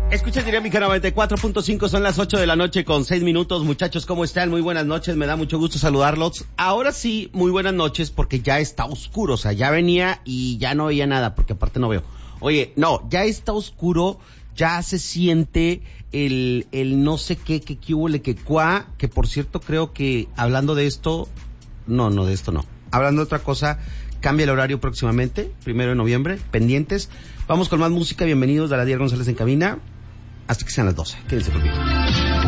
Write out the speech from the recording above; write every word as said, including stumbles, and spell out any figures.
Escucha Dinámica noventa y cuatro punto cinco, son las ocho de la noche con seis minutos. Muchachos, ¿cómo están? Muy buenas noches, me da mucho gusto saludarlos. Ahora sí, muy buenas noches, porque ya está oscuro, o sea, ya venía y ya no veía nada, porque aparte no veo. Oye, no, ya está oscuro, ya se siente el, el no sé qué, que qué hubo, que cuá, que por cierto creo que hablando de esto, no, no, de esto no. Hablando de otra cosa, cambia el horario próximamente, primero de noviembre, pendientes. Vamos con más música, bienvenidos, Daladier González en cabina. Hasta que sean las doce. Quédense conmigo.